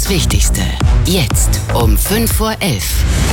Wichtigste. Jetzt um 5:11 Uhr.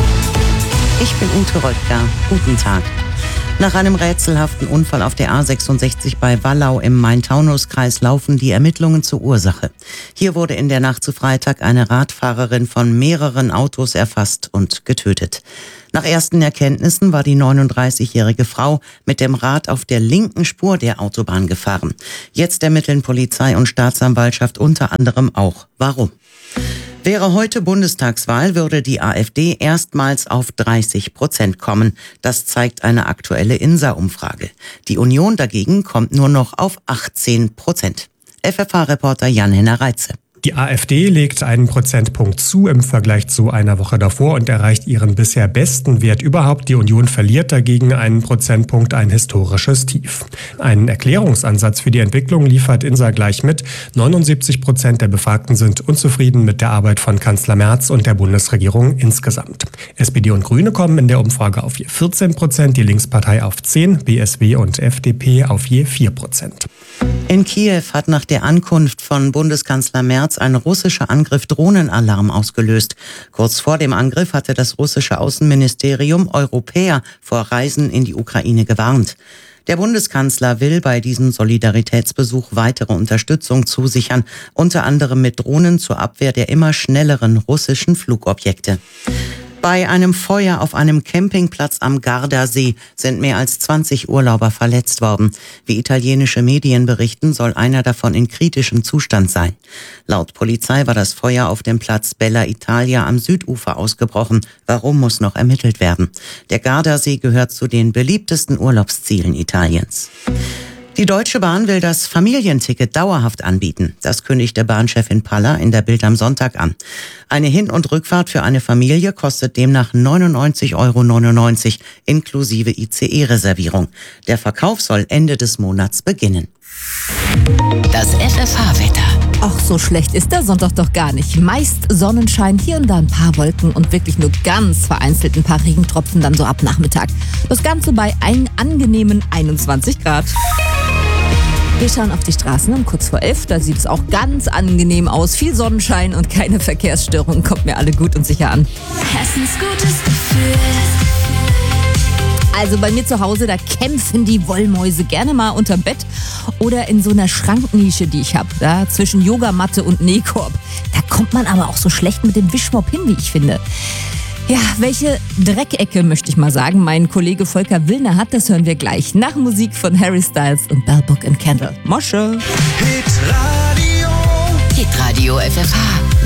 Ich bin Ute Röttger. Guten Tag. Nach einem rätselhaften Unfall auf der A66 bei Wallau im Main-Taunus-Kreis laufen die Ermittlungen zur Ursache. Hier wurde in der Nacht zu Freitag eine Radfahrerin von mehreren Autos erfasst und getötet. Nach ersten Erkenntnissen war die 39-jährige Frau mit dem Rad auf der linken Spur der Autobahn gefahren. Jetzt ermitteln Polizei und Staatsanwaltschaft unter anderem auch. Warum? Wäre heute Bundestagswahl, würde die AfD erstmals auf 30% kommen. Das zeigt eine aktuelle INSA-Umfrage. Die Union dagegen kommt nur noch auf 18%. FFH-Reporter Jan-Henner Reitze. Die AfD legt einen Prozentpunkt zu im Vergleich zu einer Woche davor und erreicht ihren bisher besten Wert überhaupt. Die Union verliert dagegen einen Prozentpunkt, ein historisches Tief. Einen Erklärungsansatz für die Entwicklung liefert INSA gleich mit. 79% der Befragten sind unzufrieden mit der Arbeit von Kanzler Merz und der Bundesregierung insgesamt. SPD und Grüne kommen in der Umfrage auf je 14%, die Linkspartei auf 10%, BSW und FDP auf je 4%. In Kiew hat nach der Ankunft von Bundeskanzler Merz ein russischer Angriff Drohnenalarm ausgelöst. Kurz vor dem Angriff hatte das russische Außenministerium Europäer vor Reisen in die Ukraine gewarnt. Der Bundeskanzler will bei diesem Solidaritätsbesuch weitere Unterstützung zusichern, unter anderem mit Drohnen zur Abwehr der immer schnelleren russischen Flugobjekte. Bei einem Feuer auf einem Campingplatz am Gardasee sind mehr als 20 Urlauber verletzt worden. Wie italienische Medien berichten, soll einer davon in kritischem Zustand sein. Laut Polizei war das Feuer auf dem Platz Bella Italia am Südufer ausgebrochen. Warum, muss noch ermittelt werden. Der Gardasee gehört zu den beliebtesten Urlaubszielen Italiens. Die Deutsche Bahn will das Familienticket dauerhaft anbieten. Das kündigte Bahnchefin Paller in der Bild am Sonntag an. Eine Hin- und Rückfahrt für eine Familie kostet demnach 99,99 € inklusive ICE-Reservierung. Der Verkauf soll Ende des Monats beginnen. Das FFH-Wetter. Ach, so schlecht ist der Sonntag doch gar nicht. Meist Sonnenschein, hier und da ein paar Wolken und wirklich nur ganz vereinzelt ein paar Regentropfen dann so ab Nachmittag. Das Ganze bei einem angenehmen 21 Grad. Wir schauen auf die Straßen um kurz vor 11. Da sieht es auch ganz angenehm aus. Viel Sonnenschein und keine Verkehrsstörungen. Kommt mir alle gut und sicher an. Hessens gutes Gefühl. Also bei mir zu Hause, da kämpfen die Wollmäuse gerne mal unterm Bett oder in so einer Schranknische, die ich habe, da zwischen Yogamatte und Nähkorb. Da kommt man aber auch so schlecht mit dem Wischmopp hin, wie ich finde. Ja, welche Dreckecke, möchte ich mal sagen, mein Kollege Volker Willner hat, das hören wir gleich. Nach Musik von Harry Styles und Bell Book & Candle. Mosche! Hitradio FFH.